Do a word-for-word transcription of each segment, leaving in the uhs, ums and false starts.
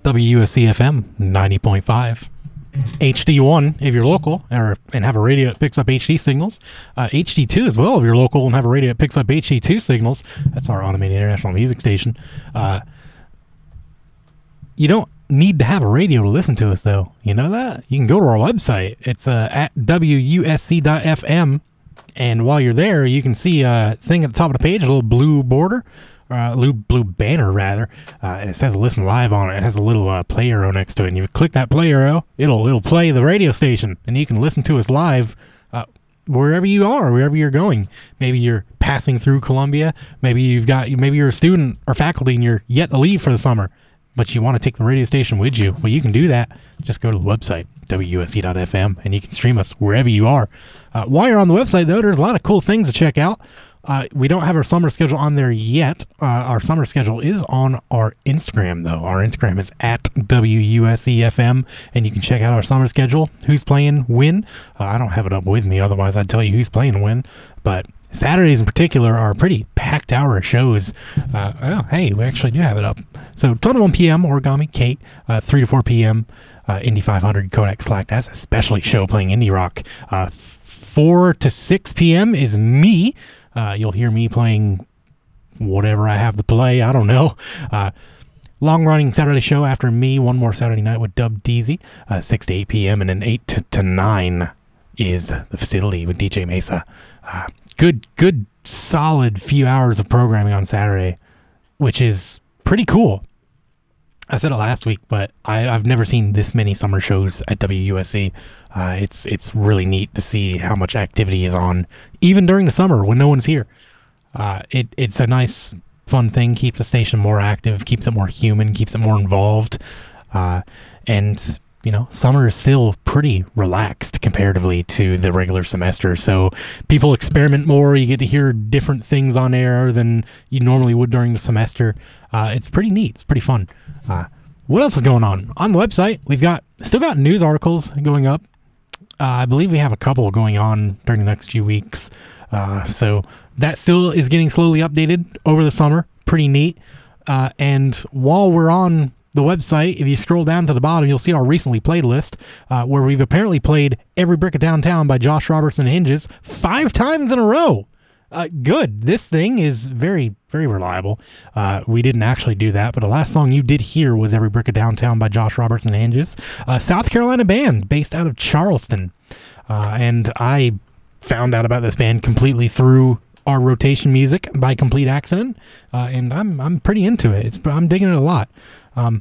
W U S C F M ninety point five. H D one if you're local or and have a radio that picks up H D signals. Uh, H D two as well if you're local and have a radio that picks up H D two signals. That's our automated international music station. Uh, you don't need to have a radio to listen to us, though. You know that? You can go to our website. It's uh, at W U S C dot F M. And while you're there, you can see a thing at the top of the page, a little blue border. Uh, blue, blue banner rather, uh, and it says "Listen Live" on it. It has a little uh, play arrow next to it, and you click that play arrow, it'll it'll play the radio station, and you can listen to us live uh, wherever you are, wherever you're going. Maybe you're passing through Columbia. Maybe you've got maybe you're a student or faculty, and you're yet to leave for the summer, but you want to take the radio station with you. Well, you can do that. Just go to the website W U S C dot F M, and you can stream us wherever you are. Uh, while you're on the website, though, there's a lot of cool things to check out. Uh, we don't have our summer schedule on there yet. Uh, our summer schedule is on our Instagram, though. Our Instagram is at W U S C F M, and you can check out our summer schedule, who's playing when. Uh, I don't have it up with me, otherwise I'd tell you who's playing when. But Saturdays in particular are pretty packed hour shows. Uh, oh, hey, we actually do have it up. So twelve to one p.m., Origami Kate, uh, three to four p.m., uh, Indy five hundred, Kodak Slack. That's a specialty show playing indie rock. Uh, four to six p.m. is me. Uh, you'll hear me playing whatever I have to play. I don't know. Uh, long-running Saturday show after me. One more Saturday night with Dub Deezy. Uh, six to eight p.m. and then eight to, to nine is the facility with D J Mesa. Uh, good, good, solid few hours of programming on Saturday, which is pretty cool. I said it last week, but I, I've never seen this many summer shows at W U S C. Uh, it's it's really neat to see how much activity is on, even during the summer when no one's here. Uh, it it's a nice, fun thing. Keeps the station more active, keeps it more human, keeps it more involved. Uh, and, you know, summer is still pretty relaxed comparatively to the regular semester. So people experiment more. You get to hear different things on air than you normally would during the semester. Uh, it's pretty neat. It's pretty fun. Uh, what else is going on? On the website, we've got still got news articles going up. Uh, I believe we have a couple going on during the next few weeks. Uh, so that still is getting slowly updated over the summer. Pretty neat. Uh, and while we're on the website, if you scroll down to the bottom, you'll see our recently played list, uh, where we've apparently played Every Brick of Downtown by Josh Robertson and Hinges five times in a row. Uh, good. This thing is very, very reliable. Uh, we didn't actually do that, but the last song you did hear was Every Brick of Downtown by Josh Robertson and Hinges, a South Carolina band based out of Charleston. Uh, and I found out about this band completely through our rotation music by complete accident, uh, and I'm I'm pretty into it. It's I'm digging it a lot. Um,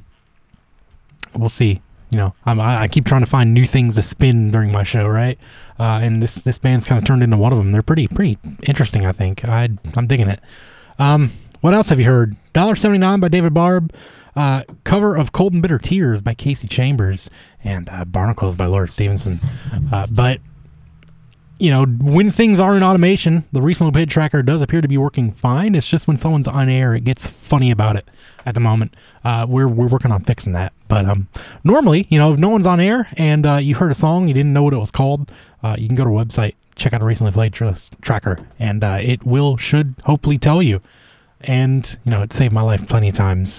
we'll see. You know, I'm, I keep trying to find new things to spin during my show, right? Uh, and this this band's kind of turned into one of them. They're pretty pretty interesting, I think. I I'm digging it. Um, what else have you heard? one dollar seventy-nine by David Barb, uh, cover of Cold and Bitter Tears by Casey Chambers, and uh, Barnacles by Laura Stevenson. Uh, but you know, when things are in automation, the recently played tracker does appear to be working fine. It's just when someone's on air, it gets funny about it at the moment. Uh, we're we're working on fixing that. But um, normally, you know, if no one's on air and uh, you heard a song, you didn't know what it was called, uh, you can go to our website, check out a recently played tr- tracker, and uh, it will, should hopefully tell you. And, you know, it saved my life plenty of times.